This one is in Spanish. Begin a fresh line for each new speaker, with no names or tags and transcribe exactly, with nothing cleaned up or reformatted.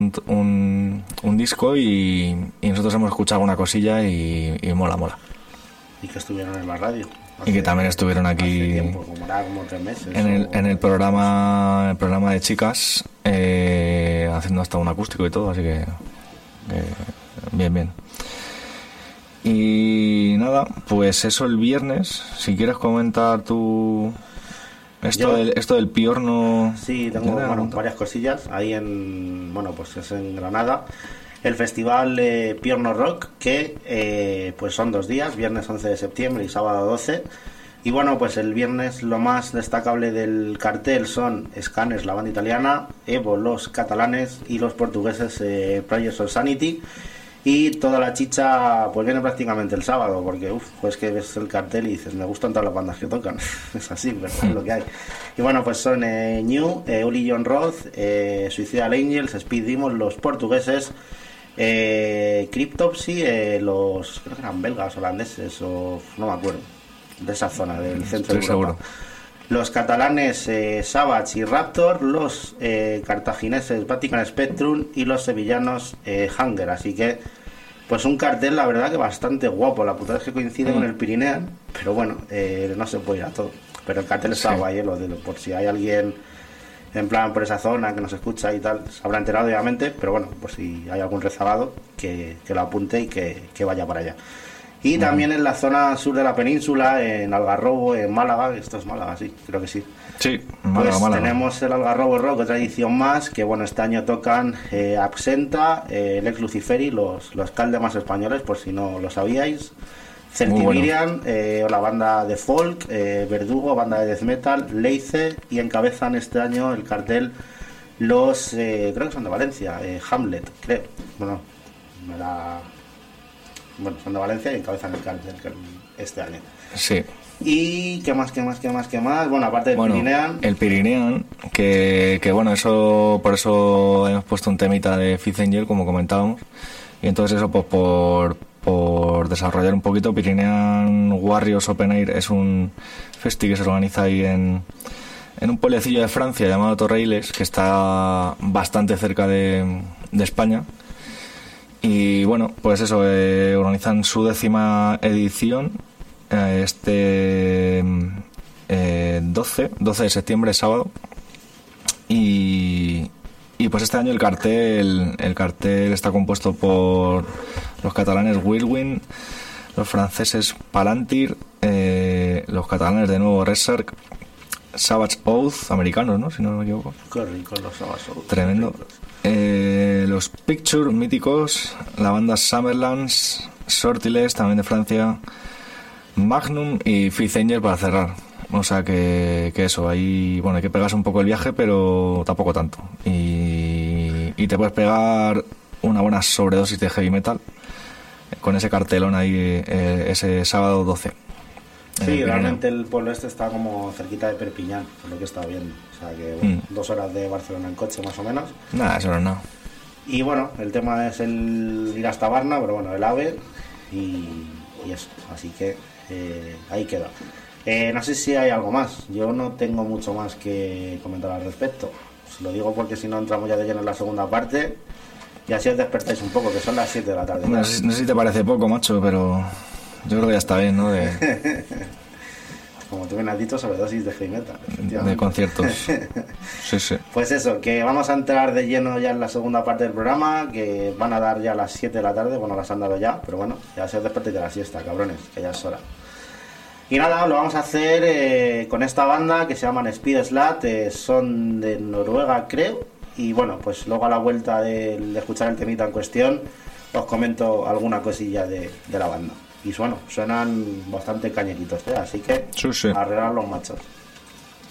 un, un, un disco y, y nosotros hemos escuchado una cosilla y, y mola, mola.
Y que estuvieron en la radio. Hace,
y que también estuvieron aquí
hace tiempo, como, era como tres meses.
En el,
o...
en el programa el programa de chicas, eh, haciendo hasta un acústico y todo, así que, que bien, bien. Y nada, pues eso el viernes. Si quieres comentar tú esto,
Yo,
del, esto del Piorno.
Sí, tengo bueno, varias cosillas. Ahí en, bueno, pues es en Granada. El festival eh, Piorno Rock, que eh, pues son dos días, viernes once de septiembre y sábado doce. Y bueno, pues el viernes lo más destacable del cartel son Scanners, la banda italiana, Evo, los catalanes, y los portugueses eh, Players of Sanity. Y toda la chicha pues viene prácticamente el sábado, porque uff, pues que ves el cartel y dices, me gustan todas las bandas que tocan. Es así, pero es lo que hay. Y bueno, pues son eh, New, eh, Uli John Roth, eh, Suicidal Angels, Speed Demon, los portugueses, eh, Cryptopsy, eh, los, creo que eran belgas, holandeses, o no me acuerdo, de esa zona, del centro de Europa. Seguro. Los catalanes eh, Savage y Raptor, los eh, cartagineses Vatican Spectrum y los sevillanos eh, Hunger. Así que, pues un cartel, la verdad que bastante guapo. La putada es que coincide mm. con el Pirinean, pero bueno, eh, no se puede ir a todo. Pero el cartel está sí. guay, eh, lo de, por si hay alguien en plan por esa zona que nos escucha y tal, se habrá enterado obviamente, pero bueno, pues si hay algún rezagado, que, que lo apunte y que, que vaya para allá. Y también en la zona sur de la península, en Algarrobo, en Málaga, esto es Málaga, sí, creo que sí.
Sí, Málaga,
pues
Málaga.
Tenemos el Algarrobo Rock, otra edición más, que bueno, este año tocan eh, Absenta, eh, Lex Luciferi, los, los caldemas españoles, por si no lo sabíais, Celtiberian, bueno. eh, la banda de folk, eh, Verdugo, banda de death metal, Leice, y encabezan este año el cartel los, eh, creo que son de Valencia, eh, Hamlet, creo, bueno, me la... Bueno, son de Valencia y encabezan el cartel este año.
Sí.
¿Y qué más, qué más, qué más, qué más? Bueno, aparte del
bueno,
Pirinean...
El Pirinean, que, que bueno, eso por eso hemos puesto un temita de Fifth Angel, como comentábamos. Y entonces eso, pues por, por desarrollar un poquito, Pirinean Warriors Open Air es un festi que se organiza ahí en, en un pueblecillo de Francia llamado Torreiles, que está bastante cerca de, de España. Y bueno, pues eso, eh, organizan su décima edición eh, este eh, doce de septiembre, sábado. Y, y pues este año el cartel el cartel está compuesto por los catalanes Whirlwind, los franceses Palantir, eh, los catalanes de nuevo Redshark, Savage Oath, americanos, ¿no? Si no me equivoco.
Qué rico los Savage Oath.
Tremendo. Eh, los Picture míticos, la banda Summerlands, Sortiless, también de Francia, Magnum y Fifth Angel para cerrar. O sea que, que eso, ahí bueno, hay que pegarse un poco el viaje, pero tampoco tanto. Y, y te puedes pegar una buena sobredosis de heavy metal con ese cartelón ahí eh, ese sábado doce.
Sí, realmente el pueblo este está como cerquita de Perpiñán, por lo que está viendo. O sea que bueno, mm. dos horas de Barcelona en coche más o menos.
Nada, eso no es nada.
Y bueno, el tema es el ir hasta Varna, pero bueno, el AVE y, y eso. Así que eh, ahí queda. Eh, no sé si hay algo más. Yo no tengo mucho más que comentar al respecto. Os lo digo porque si no entramos ya de lleno en la segunda parte y así os despertáis un poco, que son las siete de la tarde.
No sé, no sé si te parece poco, macho, pero... Yo creo que ya está bien, ¿no? De...
Como tú me has dicho, sobredosis de heavy metal.
De conciertos. Sí, sí.
Pues eso, que vamos a entrar de lleno ya en la segunda parte del programa, que van a dar ya a las siete de la tarde. Bueno, las han dado ya, pero bueno, ya se os despertéis de la siesta, cabrones, que ya es hora. Y nada, lo vamos a hacer eh, con esta banda que se llaman Speed Slat, eh, son de Noruega, creo. Y bueno, pues luego a la vuelta de, de escuchar el temita en cuestión, os comento alguna cosilla de, de la banda. Y bueno, suenan bastante cañeritos, ¿eh? Así que
sí, sí.
a arreglar los machos.